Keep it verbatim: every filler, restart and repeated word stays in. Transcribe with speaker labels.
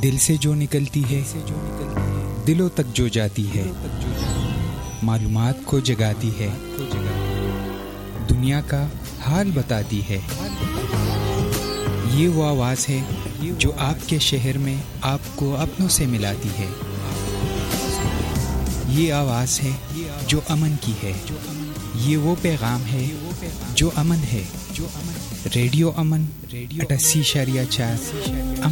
Speaker 1: दिल से जो निकलती है, दिलों तक जो जाती है, मालूमात को जगाती है, दुनिया का हाल बताती है। ये वो आवाज़ है जो आपके शहर में आपको अपनों से मिलाती है। ये आवाज़ है जो अमन की है। ये वो पैगाम है जो अमन है। रेडियो अमन अठासी इशारिया चार